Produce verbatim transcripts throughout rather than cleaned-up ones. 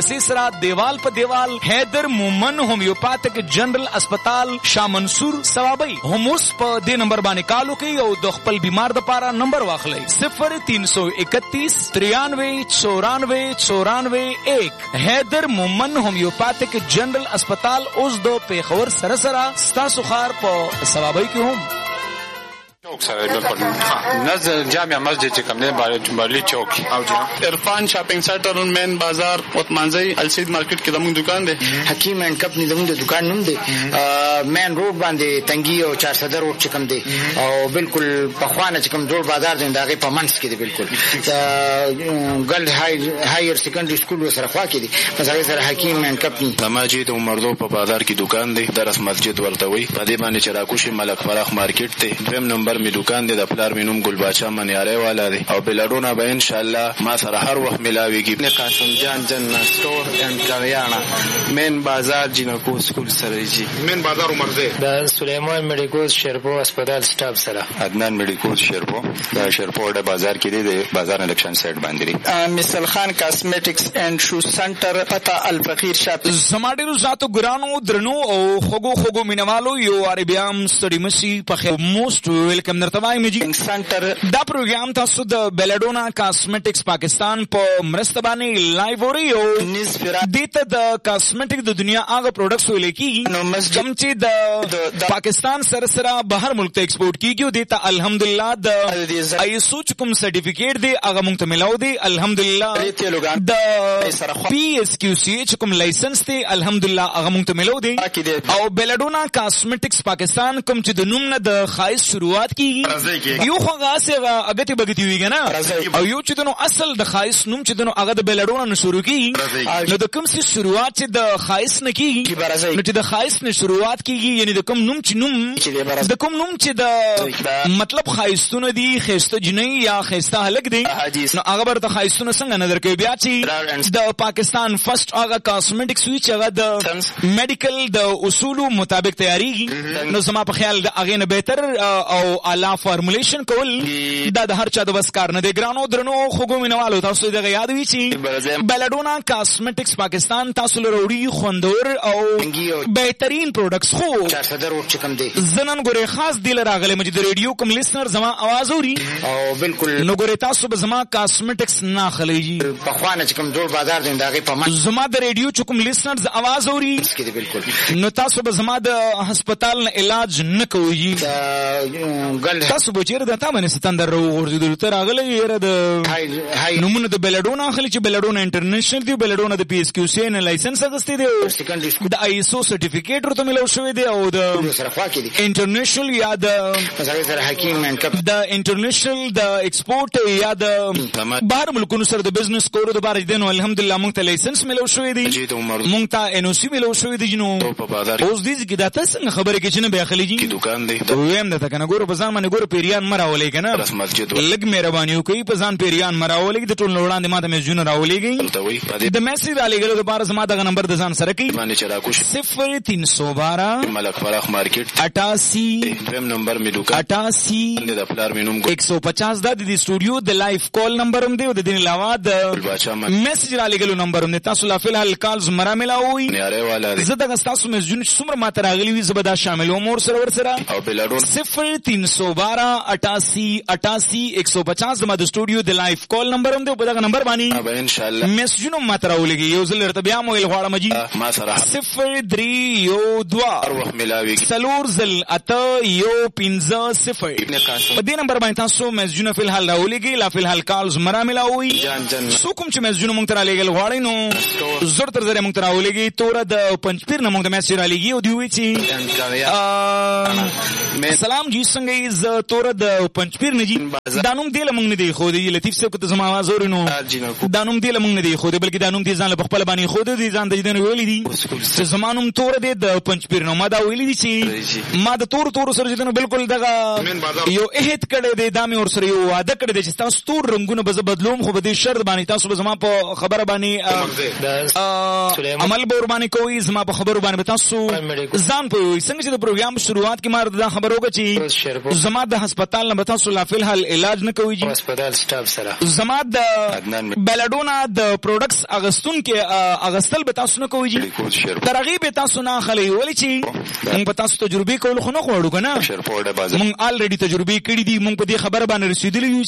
سیسرا دیوال په دیوال حیدر مومن هومیوپاتیک جنرال اسپیټال شاه منصور ثوابی هم اوس په دې نمبر باندې کالو کوي او د خپل بیمار د پاره نمبر واخلئ صفر تین سو اکتیس ترانوے چورانوے چورانوے ایک. حیدر مومن هومیوپاتیک جنرال اسپیټال اوس د پیښور سره سره ستاسو خار په ثوابی کې هم چوک سره بالکل نزد جامع مسجد چې کوم دی بارلی چوک او جی عرفان شاپینګ سنټر مین بازار عثمانزی السید مارکیټ کې زموږ دکان دی. حکیم اینڈ کمپنی زموږ دکان نوم دی. مین روډ باندې تنګي او چار صدر روډ چې کوم دی او بالکل په خوانه چې کوم جوړ بازار دی دغه په منځ کې دی بالکل ګل های هایر سیکنډري سکول سره خوا کې دی. مثلا سره حکیم اینڈ کمپنی مسجد عمردو په بازار کې دکان دی. درس مسجد ورته وي په دې باندې چې راکوشي ملک فراخ مارکیټ دی. دویم نمبر می دکان دی د پلار مینوم ګل باچا منیاره والا دی او بلډونه به ان شاء الله ما سره هر وخت ملاويږي. نه قاسم جان جنن سٹور اینڈ کریانا مین بازار جنکو سکول سره جی مین بازار عمرزه د سلیمان میډیکوز شیرپو هسپتال سټاف سره عدنان میډیکوز شیرپو د شیرپو د بازار کې دی د بازار الیکشن سایت باندې دی. مثال خان کاسمیټکس اینڈ شو سنټر پتا الفقیر شاپ زماډیرو ذاتو ګرانو درنو او خوګو خوګو مینوالو یو عربیام ستړي مسی په خیر موست ویلکم نرتوای میجی سنټر دا پروګرام تاسو د بیلډونا کاسمیټکس پاکستان په مرسته باندې لایو وریو نسفرا دته د کاسمیټک د دنیا هغه پروډکټس ویل کیږي نو مسجد کوم چې د پاکستان سره سره بهر ملک ته ایکسپورټ کیږي او دته الحمدلله د ایسو کوم سرټیفیکیټ دی هغه مونږ ته ملاو دی الحمدلله د پی ایس کیو سی کوم لایسنس دی الحمدلله هغه مونږ ته ملاو دی او بیلډونا کاسمیټکس پاکستان کوم چې د نوم نه د خایس شروعات کیږي یو خو غاسه اگتی بگتی ویږي نه او یو چې دنو اصل د خایس نوم چې دنو هغه د بیلډونا نه شروع کیږي نو د کوم څه شروعات چې د خایس نه کیږي نو چې د خایس نه شروعات کیږي یعنی د کوم نوم چې نوم د کوم نوم چې د مطلب خایستونه دي خيسته جنۍ یا خيسته هلک دي نو هغه بر د خایستونه څنګه نظر کوي بیا چې د پاکستان فرست هغه کاسمیټکس وی چې هغه د میډیکل د اصولو مطابق تیاریږي نو زما په خیال د هغه نه بهتر او اعلی فارمولیشن کول دا د هر چا د بس کار نه دی. ګرانو درنو خوګو مینوالو تاسو دغه یاد وی چې بیلډونا کاسمیټکس پاکستان تاسو له وروړي خوندور او بهترین پروډکټس خو چار صدر روډ چې کوم دی زنن ګوره خاص دی لراغله مجد ریډیو کوم لیسنر زما आवाज اوري او بالکل نو ګوره تاسو به زما کاسمیټکس نه خلیږي په خوانه چې کوم جوړ بازار دی دغه په منځ زما د ریډیو چې کوم لیسنرز आवाज اوري کې دی بالکل نو تاسو به زما د هسپتال نه علاج نه کوي ګل تاسو به چیرې د تا باندې ستندر ورغورځېدل تر هغه یره د نمونه د بیلډونا اخلي چې بیلډونا انټرنیشنل دی بیلډونا د پی ایس کیو سی نه لایسنس اغستې دی د ایسو سرټیفیکیټ ورته ملو شوی دی او د سره خوا کې دی انټرنیشنل یا د مثلا سره حکیم اینڈ کمپنی د انټرنیشنل د ایکسپورټ یا د بهر ملکونو سره د بزنس کولو د بار دینو الحمدلله مونږ ته لایسنس ملو شوی دی مونږ ته ان او سی ملو شوی دی جنو اوس دې کې دا تاسو خبره کې چې نه به اخلي کی دکان دی ویم د تکنه ګورو په ځان باندې ګورو پیریان مراولې کنه مسجد لګ مهرباني وکي په ځان پیریان مراولې د ټول وړاندې ماته میسجونه راولېږي د میسج را لګلو د بار زما دغه نمبر د ځان سره کوي باندې چې راکوش صفر تین سو بارہ ملک فراخ مارکیټ اٹھاسی دویم نمبر می دکان اٹھاسی د پلار مینوم ایک سو پچاس د دې سټوډیو د لایف کال نمبر هم دی او د دې علاوه د میسج را لګلو نمبر هم تاسو لا فلحال کالز مرا ملاوي نیاره والا زه دغه تاسو میسجونه څومره ماته راغلي وي زبدا شامل امور سره ور سره او بلډون صفر تین سو بارہ اٹھاسی اٹھاسی ایک سو پچاس زما د سټوډیو د لایف کال نمبر هم دی په دغه نمبر باندې ان شاء الله میسجونه ماته راولېږي یو ځل ورته بیا مویل غواړم جی ما سره صفر درې یو دوه هر وخت ملاوي سلور زل اته یو پنځه صفر په دې نمبر باندې تاسو میسجونه فلحال راولېږي لا فلحال کالز مرا ملاوي سو کوم چې میسجونه مونږ ته راولېږل غواړئ نو زر تر زر مونږ ته راولېږي تور د پنځپیر نه مونږ د میسج راولېږي او دی وی چې سلام جی څنګه ز تور د پنځپیر نه جی دانوم دی لمنګ نه دی خو دی لطیف صاحب ته زما आवाज اورینو دانوم دی لمنګ نه دی خو دی بلکې دانوم دی ځان له خپل باندې خو دی ځان د دې نه ویلې دي چې زمانوم تور دی د پنځپیر نه ما دا ویلې دي چې ما د تور تور سره جنو بالکل دغه یو اهت کړه دی دامه اور سره یو وعده کړه دی چې تاسو تور رنگونه به بدلوم خو به دې شرط باندې تاسو به زما په خبره باندې عمل به وربانې کوي. زما په خبرو باندې تاسو ځان پوهوئ. څنګه چې د پروګرام شروعات کې ما دا خبر وکړه چې زما د هسپتال نه تاسو لا فلحال علاج نه کوي. هسپتال سټاف سره زما د بلډونا د پروډکټس اغستون کې اغستل به تاسو نه کوي. درغه به تاسو نه خلې ولې چې موږ په تاسو تجربه کول خو نه غواړو کنه. موږ الریډي تجربه کړې دي. موږ په دې خبره باندې رسیدلی یو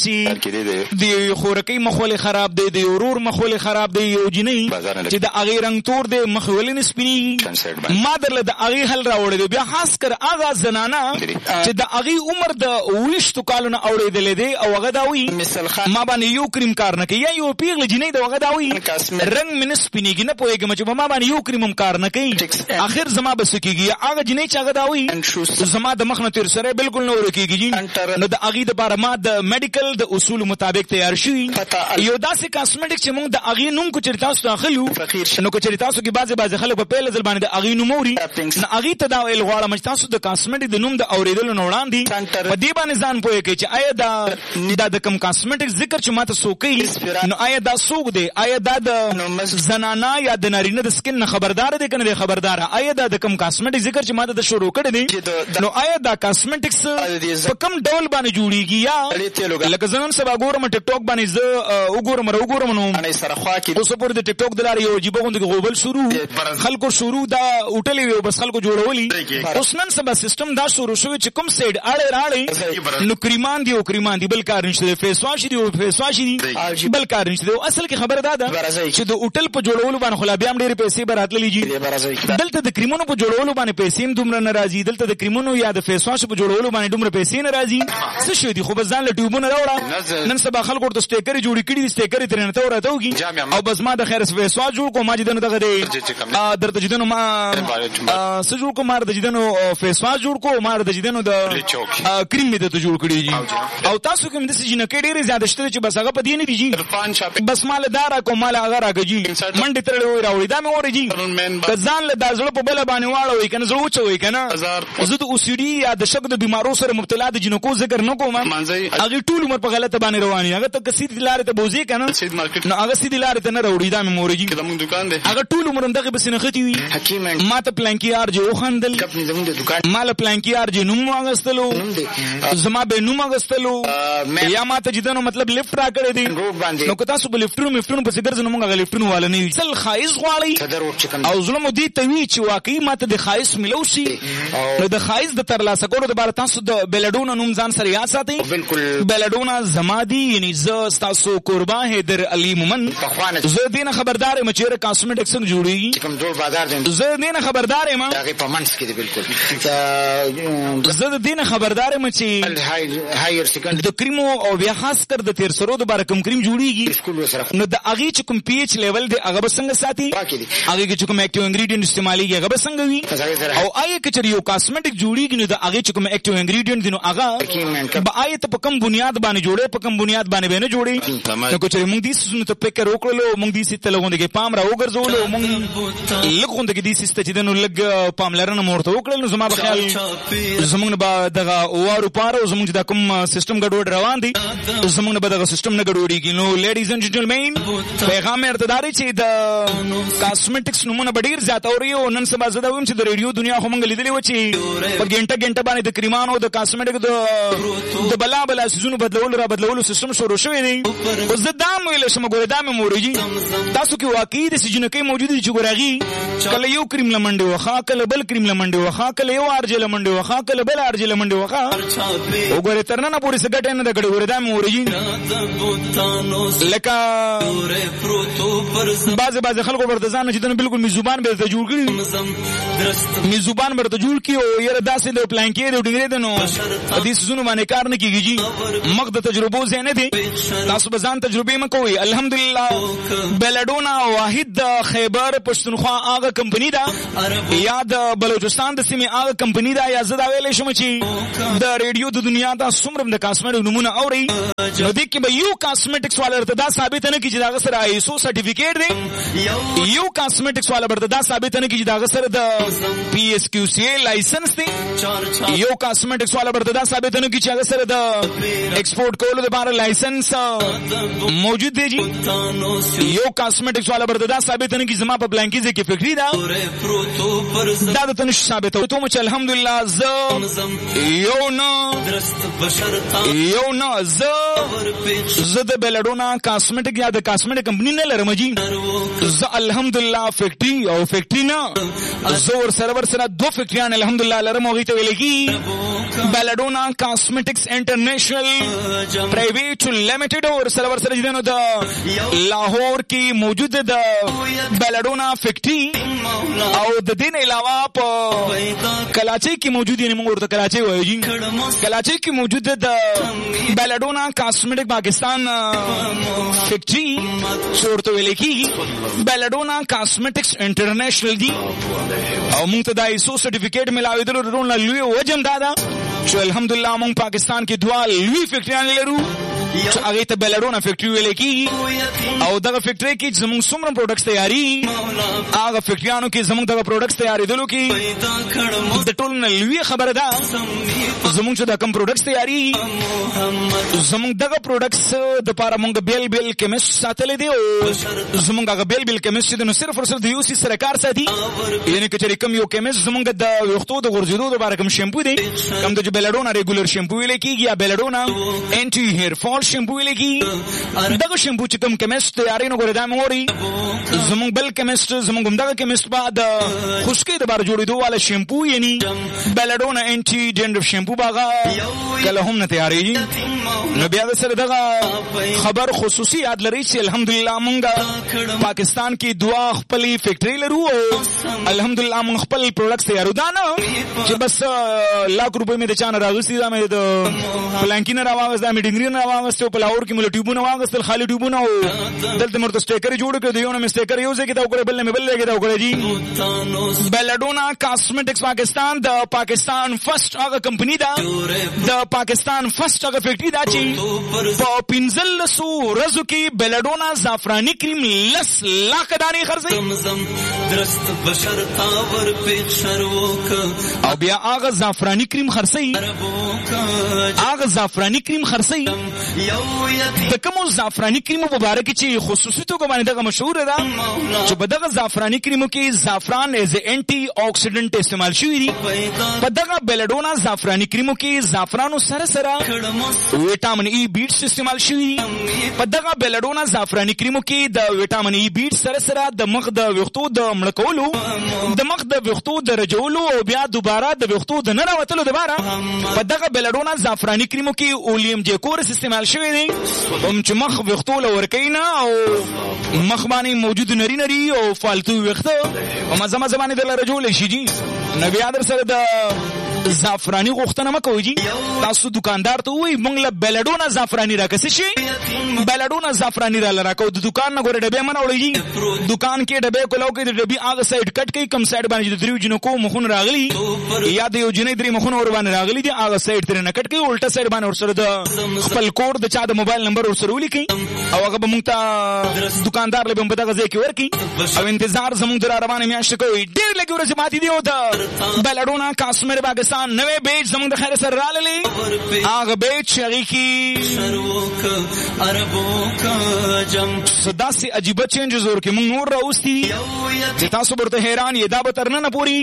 چې د خورکۍ مخول خراب دی، د اورور مخول خراب دی، یو جنۍ چې د اغه رنگ تور دی مخول نه سپینی. ما درله د اغه حل راوړل دی. بیا خاص کر اغه زنانه چې د اغه عمر د ویشتو کالونو اوړېدل دي او هغه دا وی ما باندې یو کریم کار نه کوي یا یو پیغله جنۍ د هغه دا وی رنگ من سپینیږي نه پوهیږم چې ما باندې یو کریم هم کار نه کوي. اخر زما بس کیږي هغه جنۍ چې هغه دا وی زما د مخ نه تیر سره بالکل نه ورکیږي. نو د اغه د بار ما د میډیکل د اصول مطابق تیار شي. یو داسې کاسمیټک چې موږ د اغه نوم کو چرتا تاسو داخلو نو کو چرتا تاسو کې بعضه بعضه خلک په پیل ځل باندې د اغه نوم موري نو اغه ته دا ویل غواړم چې تاسو د کاسمیټک د نوم د اوریدل نه وړاندې په دې باندې ځان پوهه کوي چې آیا دا د کم کاسمیټک ذکر چې ماته سوکې نو آیا دا سوق دی، آیا دا د زنانا یا د نارینه د سکن نه خبردار دی کنه خبردار، آیا دا د کم کاسمیټک ذکر چې ماته د شروع کړی دی نو آیا دا کاسمیټکس په کم ډول باندې جوړیږي یا لکه زنان سبا ګورم ټیک ټاک باندې ز وګورم را وګورم نو انا سره خوا کې اوس په دې ټیک ټاک دلاره یو جيبه غوند غوبل شروع خلکو شروع دا اوټلې بس خلکو جوړولي. اوس نن سبا سیستم دا شروع شوی چې کوم سایډ اړه راړي نو کریمان دی او کریمان دی بل کار نشته، فیس واش دی او فیس واش دی بل کار نشته. اصل کې خبره دا ده چې د اوټل په جوړولو باندې خلا بیا هم ډېر پیسې براتلې دي. دلته د کریمونو په جوړولو باندې پیسې هم دومره ناراضي، دلته د کریمونو یا د فیس واش په جوړولو باندې دومره پیسې ناراضي. څه شوی دی خو بس ځان له ټیوبونه راوړه. نن سبا خلکو ته سټیکر جوړ کړي دي، سټیکر ترنه ته ورته وږي او بس ما د خیر فیس واش جوړ کوم ما دې دغه دی درته جدنو ما څه جوړ کوم ما د جدنو فیس واش جوړ کوم ما د جدنو د کریم دې ته جوړ کړی دي او تاسو کوم د سجنه کې ډېر زیات شته چې بس هغه په دې نه دیږي بس مال دارا کوم مال هغه راګي منډه تر وې راوړي دا مې اوريږي ځان له دازړه په بل باندې واړوي کنه زه وچوي کنه زه د اوسيډي یا د شک د بیمارو سره مبتلا د جنکو ذکر نه کوم هغه ټول عمر په غلطه باندې رواني هغه ته کسید لارې ته بوزي کنه نو هغه سید لارې ته نه راوړي دا مې اوريږي کله دکان دی هغه ټول عمر دغه بس نه ختی وي حکیم ما ته پلانکیار جو خندل کپنی زموږ دکان مال پلانکیار جو نوم واغستلو زما به نوم واغستلو یا ما ته جدنو مطلب لیفت را کړی دی نو که تاسو په لیفتونو میفتونو پسې ګرځنو موږ هغه لیفتونو والا نه وي سل خایس غواړي او ظلم دې ته وی چې واقعي ما ته د خایس ملو شي نو د خایس د ترلاسه کولو د بار تاسو د بلډونا نوم ځان سره یاد ساتئ. بالکل بلډونا زمادي یعنی ز تاسو قربان هیدر علی مومن زه دینه خبردار یم چې کاسمیټکس نه جوړیږي کوم ډول بازار دی زه دینه خبردار یم هغه په منځ کې دی. بالکل زه دینه خبردار یم چې هایر سکند د کریمو او بیا خاص کر د تیر سرو د بار کوم کریم جوړیږي نو د هغه چې کوم پی ایچ لیول دی هغه بسنګ ساتي هغه چې کوم اکټیو انګریډینټ استعمالي هغه بسنګ وي او آی کې یو کاسمیټک جوړیږي نو د هغه چې کوم اکټیو انګریډینټ دی نو هغه به آی ته په کوم بنیاد باندې جوړه په کوم بنیاد باندې به نه جوړي نو کو چې موږ دې سونه ته فکر وکړو موږ دې ست لغونده کې پام را وګرځولو موږ لغونده کې دې سست چې دنو لګ پام لرنه مورته وکړل نو زما په خیال زمونږ به دغه وارو پاره زمونږ د کوم سیستم ګډوډ روان دي زمونږ به دغه سیستم نه ګډوډیږي. نو لیډیز اینڈ جنټلمین پیغام ارتداري چې د کاسمیټکس نمونه ډیر زیات اوري او نن سبا زده ویم چې د ریډیو دنیا خو مونږ لیدلې و چې په ګنټه ګنټه باندې د کریمانو د کاسمیټک د د بلا بلا سيزونو بدلول را بدلول سیستم شروع شوی دی. اوس د دام ویل شم ګوره دام موريږي تاسو کې واقعي د سجنه کې موجود دي چې ګورغي کله یو کریم لمنډي وخا کله بل کریم لمنډي وخا کله یو ارجل لمنډي وخا کله بل ارجل لمنډي وخا وګوره ترنه پوری سګټه نه دګړي ګوره دام موريږي لکه بعض بعض خلکو ورته ځان چې دنه بالکل میزوبان به ته جوړ کړی میزوبان ورته جوړ کی او یره داسې د پلانکی د ډنګره دنو دې سونه باندې کار نه کیږي مخ د تجربو زینه دي تاسو به ځان تجربه مکوئ. الحمدلله بلډونا واحد د خیبر پښتونخوا هغه کمپنی دا یا د بلوچستان د سیمه هغه کمپنی دا یا زدا ویلې شم چې د ریډیو د دنیا دا څومره د کاسمیټک نمونه اوري نو دې کې به یو کاسمیټکس والا ارتدا ثابت نه کیږي دا سره آیسو سرټیفیکیټ دی یو کاسمیټکس والا ارتدا ثابت نه کیږي دا سره د پی ایس کیو سی لایسنس دی یو کاسمیټکس والا ارتدا ثابت نه کیږي دا سره د ایکسپورټ کولو د بار لایسنس موجود دی جی یو کاسمیټکس والا نمبر دا ثابت نه کی زما په پلان کې کې فکری دا دا د تنش ثابت او ته مچ الحمدلله ز یو نو یو نو ز ز د بلډونا کاسمیټک یا د کاسمیټک کمپنی نه لرم جی ز الحمدلله فیکټری او فیکټری نه زور سرور سره دو فیکټریان الحمدلله لرم او غیته ویل کی بلډونا کاسمیټکس انټرنیشنل پرایویٹ لمیټډ اور سرور سره جنو د لاهور کې موجود د بلډونا فیکټری او د دین علاوه په کراچي کې موجود یې موږ ورته کراچي وایو جی کراچي کې موجود د بلډونا کاسمیټک پاکستان فیکټری شورته ویل کیږي بلډونا کاسمیټکس انټرنیشنل دی او موږ ته د ایسو سرټیفیکیټ ملاویدلو رونه لوی وجم دادا چې الحمدلله موږ پاکستان کې دوه لوی فیکټریان لرو چې هغه ته بلډونا فیکټری ویل کیږي او دغه فیکټری کې زموږ څومره پروډکټس تیاری هغه فیکټریانو کې زموږ دغه پروډکټس تیاری دلو کې د ټول نه لوی خبره ده زموږ چې د کم پروډکټس تیاری زموږ دغه پروډکټس د پاره موږ بیل بیل کیمست ساتل دي او زموږ هغه بیل بیل کیمست د نو صرف ورسره د یو سی سره کار ساتي یعنی چې کوم یو کیمست زموږ د وختو د غورځېدو لپاره کوم شیمپو دی کوم د بلډونا ریګولر شیمپو ویل کیږي یا بلډونا انټي هیر فال شیمپو ویل کیږي دغه شیمپو چې کوم کیمست تیاری نو ګورې دا موري زموږ بل کیمست زموږ دغه کیمست بعد خشکې د بار جوړېدو والا شیمپو یعنی بلډونا انټي ډینډرف شیمپو باغه کله هم نه تیاری نو بیا سره دغه خبر خصوصیات لري چې الحمدلله مونږ پاکستان کې دوا خپل فیکټری لرو الحمدلله مونږ خپل پروډکټس تیارو دا نه چې بس لاک روپے مې د چانه راغستې دا مې د پلانکینه راوغست دا مې ډنګری نه راوغست په لاور کې مل ټیوبونه واغستل خالی ټیوبونه او دلته مرته سټیکر جوړ کړ دی یو نه سټیکر یو ځکه دا وکړه بل نه بل لګي دا وکړه جی بلډونا کاسمیټکس پاکستان د پاکستان فرست هغه کمپنی دا د پاکستان فرست هغه فیکټری دا چې په پنځل سو ورځو کې بلډونا زعفرانی کریم لس لاک دانې خرڅي درست بشر تاور په شروک او بیا هغه زعفرانی کریم خرڅي هغه زعفرانی کریم خرڅي د کوم زعفرانی کریم مبارک چې خصوصي توګه باندې دغه مشهور ده چې په دغه زعفرانی کریمو کې زعفران ایز انټي اکسیډنټ استعمال شوی دی په دغه بلډونا زعفرانی کریمو کې زعفرانو سره سره وټامین ای بیټس استعمال شوی دی په دغه بلډونا زعفرانی کریمو کې د وټامین ای بیټس سره سره د مخ د وختو د مړکولو د مخ د وختو د رجولو او بیا دوباره د وختو د نه راوتلو دوباره په دغه بلډونا زعفرانی کریمو کې اولیم جیکورس استعمال شوی دی هم چې مخ وختو لور کینا او مخ باندې موجود نری نری او فالتو وخته او مزه مزه باندې د رجول شي جی نبی ادر سره د زعفرانی غوښتنه مکو جی تاسو دکاندار ته وای مونږ له بلډونا زعفرانی راکسي شي بلډونا زعفرانی را لراکو د دکان نه ګوره ډبه منوړی جی دکان کې ډبه کولو کې د ډبي هغه سایډ کټ کې کم سایډ باندې د دریو جنو کو مخون راغلی یا د یو جنې درې مخون ور باندې راغلی دی هغه سایډ تر نه کټ کې الټا سایډ باندې ور سره د خپل کوډ د چا د موبایل نمبر ور سره ولیکي او هغه به مونږ ته دکاندار له په دغه ځای کې ورکی او انتظار زموږ در روانه میاشت کوي ډېر لګي ورځ ماتې دی او د بلډونا کاسمیټ پاکستان نوې بیچ زموږ د خیر سره راللی هغه بیچ هغه کې شروک عربو کا جم صدا سي عجیب چینج زور کې مونږ نور راوستي چې تاسو ورته حیران یې دا به ترنه نه پوری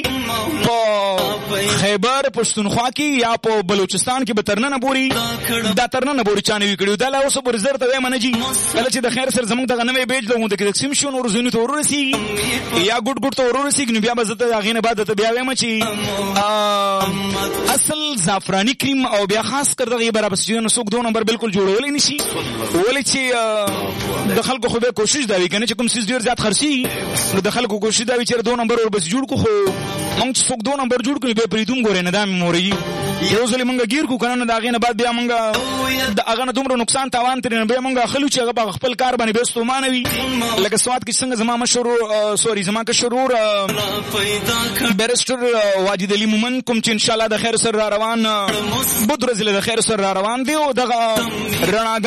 په خیبر پښتونخوا کې یا په بلوچستان کې به ترنه نه پوری دا ترنه نه پوری چانه وکړو دا لا اوس پر زر ته وای منجي کله چې د خیر سره زموږ د غنمې بیچ دغه د تقسیم شو نور زینو ته ورسي یا ګډ ګډ ته ورسي نو بیا به زته هغه نه بعد ته بیا وایم چې اصل زعفرانی کریم او بیا خاص کر دغه برابر سجن سوق دو نمبر بالکل جوړول نشي ولې چې د خلکو خو به کوشش دا وی کنه چې کوم سیس ډیر زیات خرسي نو د خلکو کوشش دا وی چې دو نمبر ور بس جوړ کو خو موږ سوق دو نمبر جوړ کړو به پریدوم ګورې نه دا موري یو ځل موږ گیر کو کنه دا غینه بعد بیا موږ د هغه نه دومره نقصان تاوان تر نه به موږ خلو چې هغه خپل کار باندې به ستومانوي لکه سواد کې څنګه زما مشهور سوري زما کا شرور بیرستر واجد علي مومن کوم چې ان شاء الله د خیر سره روان بدر زله د خیر سره روان دی او دغه رڼاګان